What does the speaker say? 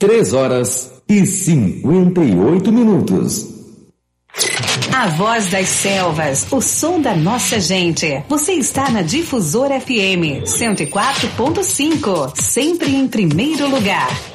3h58. A voz das selvas, o som da nossa gente. Você está na Difusora FM 104.5, sempre em primeiro lugar.